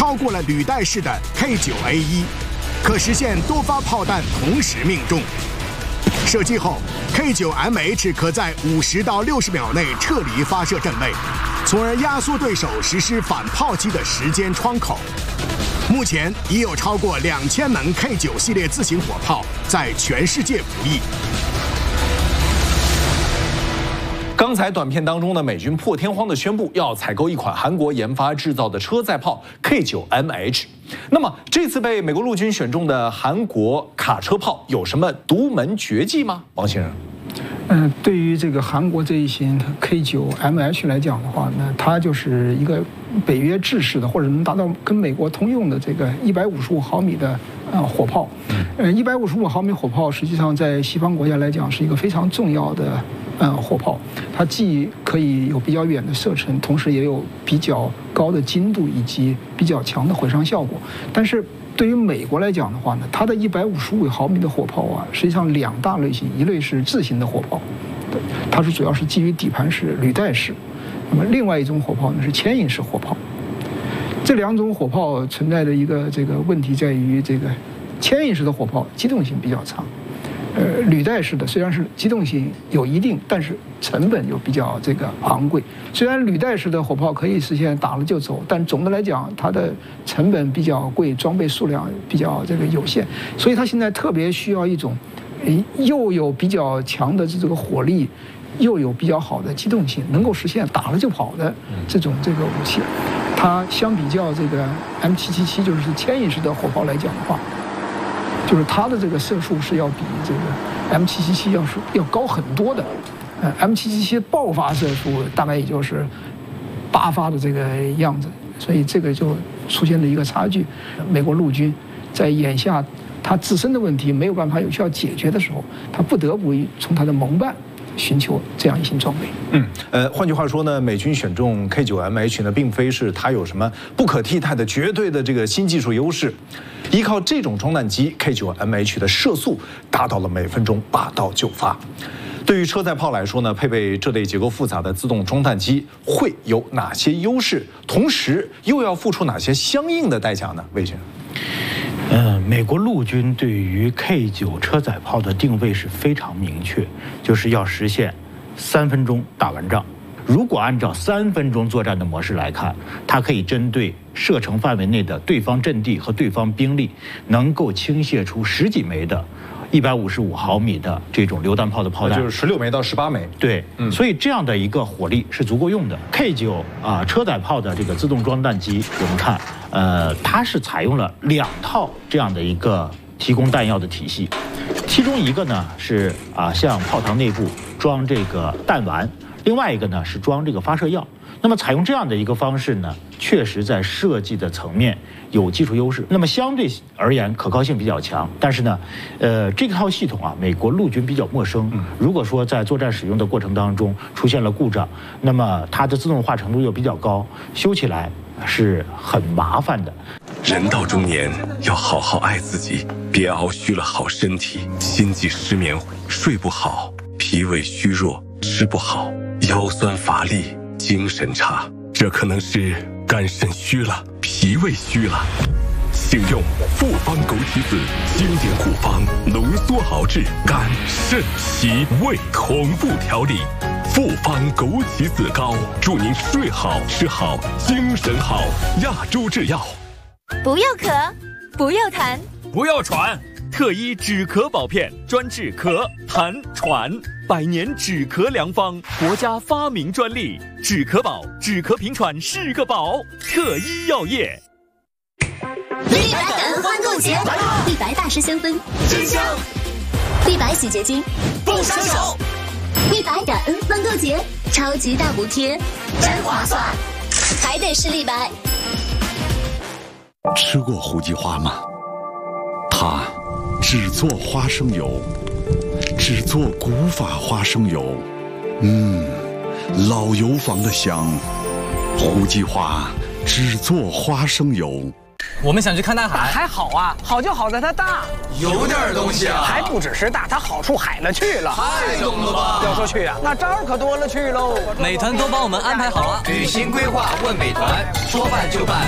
超过了履带式的 K9A1，可实现多发炮弹同时命中。射击后 ，K9MH 可在50到60秒内撤离发射阵位，从而压缩对手实施反炮击的时间窗口。目前已有超过2000门 K9系列自行火炮在全世界服役。 刚才短片当中呢，美军破天荒地宣布要采购一款韩国研发制造的车载炮 K9MH。那么这次被美国陆军选中的韩国卡车炮有什么独门绝技吗？王先生。 对于这个韩国这一型 K9MH 来讲的话呢，它就是一个北约制式的，或者能达到跟美国通用的这个155毫米的火炮。155毫米火炮实际上在西方国家来讲是一个非常重要的火炮，它既可以有比较远的射程，同时也有比较高的精度以及比较强的毁伤效果。但是对于美国来讲的话呢，它的155毫米的火炮啊，实际上2大类型，一类是自行的火炮，它是主要是基于底盘式、履带式；那么另外一种火炮呢是牵引式火炮。这2种火炮存在的一个这个问题在于，这个牵引式的火炮机动性比较差。履带式的虽然是机动性有一定，但是成本又比较这个昂贵。虽然履带式的火炮可以实现打了就走，但总的来讲它的成本比较贵，装备数量比较这个有限，所以它现在特别需要一种又有比较强的这个火力，又有比较好的机动性，能够实现打了就跑的这个武器。它相比较这个 M777 就是牵引式的火炮来讲的话，就是它的这个射速是要比这个 M777 要高很多的。M777 爆发射速大概也就是8发的这个样子，所以这个就出现了一个差距。美国陆军在眼下它自身的问题没有办法有效解决的时候，它不得不从它的盟伴寻求这样一型装备。 换句话说呢，美军选中 K9MH 呢，并非是它有什么不可替代的绝对的这个新技术优势，依靠这种装弹机 K9MH 的射速达到了每分钟8到9发。对于车载炮来说呢，配备这类结构复杂的自动装弹机会有哪些优势？同时又要付出哪些相应的代价呢？魏先生。 美国陆军对于 K9车载炮的定位是非常明确，就是要实现3分钟打完仗。如果按照3分钟作战的模式来看，它可以针对射程范围内的对方阵地和对方兵力，能够倾泻出10几枚的155毫米的这种榴弹炮的炮弹， 就是16枚到18枚。 对，所以这样的一个火力是足够用的。K9车载炮的这个自动装弹机，我们看，它是采用了2套这样的一个提供弹药的体系，其中一个呢是向炮膛内部装这个弹丸，另外一个呢是装这个发射药。那么采用这样的一个方式呢，确实在设计的层面有技术优势，那么相对而言可靠性比较强。但是呢，这套系统美国陆军比较陌生。如果说在作战使用的过程当中出现了故障，那么它的自动化程度又比较高，修起来是很麻烦的。 人到中年要好好爱自己，别熬虚了好身体，心悸失眠，睡不好，脾胃虚弱，吃不好，腰酸乏力，精神差，这可能是肝肾虚了，脾胃虚了。请用复方枸杞子经典古方浓缩熬制肝肾脾胃同步调理，复方枸杞子膏，祝您睡好吃好精神好。亚洲制药。 不要咳，不要痰， 不要喘，特医止咳保片，专治咳、痰、喘，100年止咳良方，国家发明专利，止咳宝，止咳平喘是个宝，特医药业。 立白感恩欢购节，立白大师香氛真香，立白洗洁精不伤手，立白感恩欢购节，超级大补贴，真划算，还得是立白。 吃过胡记花吗？它只做花生油，只做古法花生油，老油坊的香。胡记花只做花生油。 我们想去看大海， 还好啊，好就好在它大， 有点东西啊， 还不只是大，它好处海了去了， 太懂了吧？ 要说去啊，那招儿可多了去喽。 美团都帮我们安排好了，旅行规划问美团，说办就办。